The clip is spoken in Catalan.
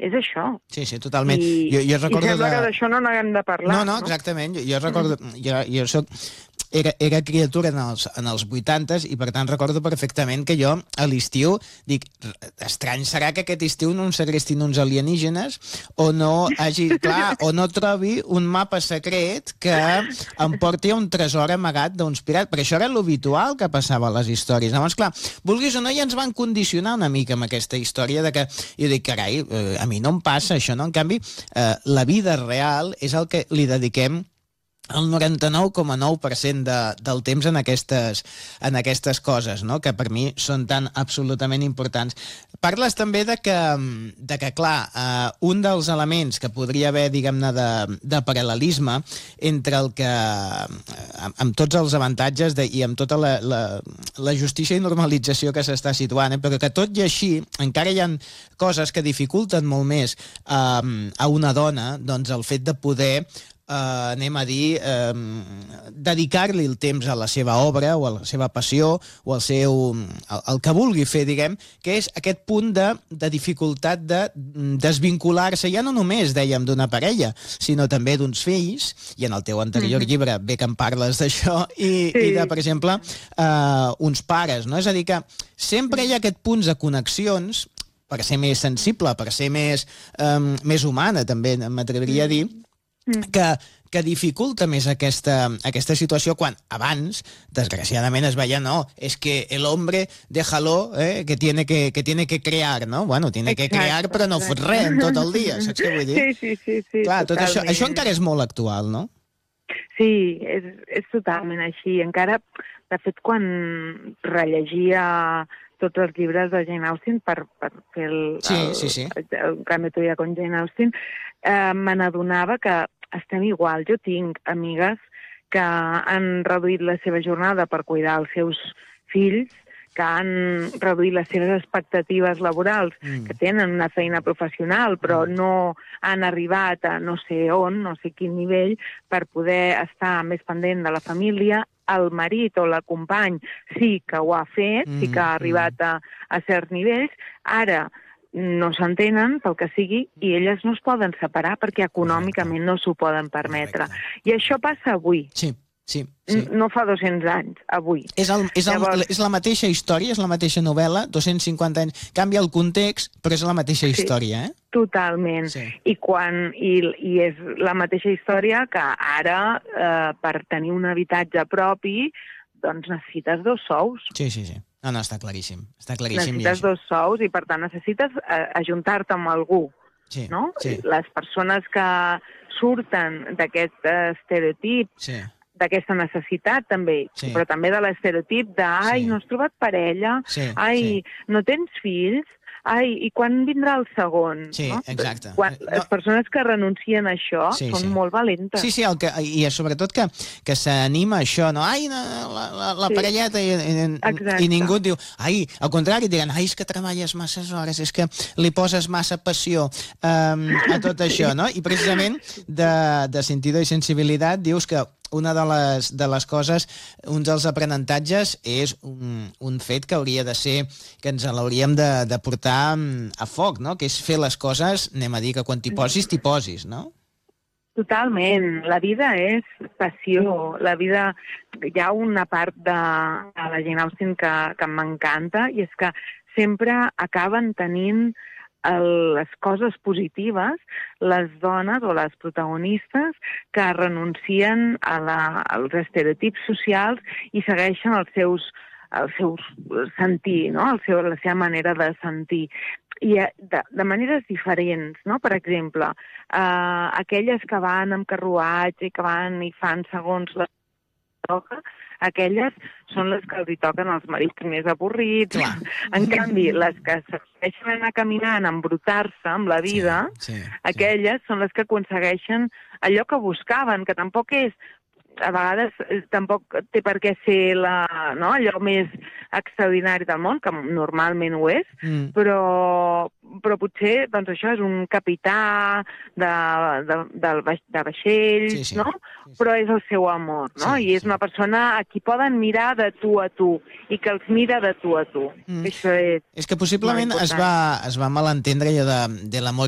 és això. Sí, sí, totalment. I sembla que d'això no n'haguem de parlar. No, exactament. Jo recordo... Jo soc... Era criatura en els 80s i per tant recordo perfectament que jo a l'estiu dic, estrany serà que aquest estiu no em segrestin uns alienígenes o no trobi un mapa secret que em porti a un tresor amagat d'uns pirats, perquè això era l'habitual que passava a les històries. Llavors, clar, vulguis o no, ja ens van condicionar una mica amb aquesta història de que jo dic, carai, a mi no em passa això, no? En canvi, la vida real és el que li dediquem el 99,9% del temps en aquestes coses, no? Que per mi són tan absolutament importants. Parles també de que clar, un dels elements que podria haver, diguem-ne, de paral·lelisme entre el que, amb tots els avantatges i amb tota la justícia i normalització que s'està situant, però que tot i així encara hi ha coses que dificulten molt més a una dona, doncs el fet de poder anem a dir, dedicar-li el temps a la seva obra o a la seva passió o el que vulgui fer, diguem, que és aquest punt de dificultat de desvincular-se, ja no només, dèiem, d'una parella, sinó també d'uns fills, i en el teu anterior llibre bé que em parles d'això, i de, per exemple, uns pares, no? És a dir, que sempre hi ha aquest punt de connexions per ser més sensible, per ser més humana, també m'atreviria a dir, que dificulta més aquesta situació quan abans, desgraciadament, es veia, no, és que el hombre, déjalo, que tiene que crear, no? Bueno, tiene que crear, però no fot res en tot el dia, saps què vull dir? Sí. Clar, tot això encara és molt actual, no? Sí, és totalment així. Encara, de fet, quan rellegia tots els llibres de Jane Austen per fer el Cambio tu vida con Jane Austen, me n'adonava que estem igual. Jo tinc amigues que han reduït la seva jornada per cuidar els seus fills, que han reduït les seves expectatives laborals, que tenen una feina professional, però no han arribat a no sé on, no sé quin nivell, per poder estar més pendent de la família. El marit o la company sí que ho ha fet, sí que ha arribat a certs nivells. Ara no s'entenen, pel que sigui, i elles no es poden separar perquè econòmicament no s'ho poden permetre. I això passa avui. Sí. No fa 200 anys, avui. És la mateixa història, és la mateixa novel·la, 250 anys. Canvia el context, però és la mateixa història, eh? Totalment. Sí. I és la mateixa història que ara, per tenir un habitatge propi, doncs necessites 2 sous. Sí. No, està claríssim. Necessites 2 sous i, per tant, necessites ajuntar-te amb algú. No? Les persones que surten d'aquest estereotip, d'aquesta necessitat també, però també de l'estereotip de no has trobat parella, no tens fills, i quan vindrà el segon? Sí, exacte. Les persones que renuncien a això són molt valentes. Sí, i sobretot que s'anima a això, no? La parelleta, i ningú et diu, al contrari, et diran, és que treballes masses hores, és que li poses massa passió a tot això, no? I precisament de sentido i sensibilitat dius que una de les coses, un dels aprenentatges és un fet que hauria de ser, que ens l'hauríem de portar a foc, no? Que és fer les coses, anem a dir, que quan t'hi posis, no? Totalment. La vida és passió. La vida... Hi ha una part de la Jane Austen que m'encanta i és que sempre acaben tenint les coses positives, les dones o les protagonistes que renuncien als estereotips socials i segueixen el seu sentir, no? La seva manera de sentir. I de maneres diferents, no? Per exemple, aquelles que van amb carruatge i que van i fan segons la toca, aquelles són les que els hi toquen els marits més avorrits. En canvi, les que segueixen anar caminant, embrutar-se amb la vida, aquelles són les que aconsegueixen allò que buscaven, que tampoc és, a vegades tampoc té per què ser allò més extraordinari del món, que normalment ho és, però potser, doncs això, és un capità de vaixell, no? Però és el seu amor, no? I és una persona a qui poden mirar de tu a tu i que els mira de tu a tu. Això és que possiblement es va malentendre allò de l'amor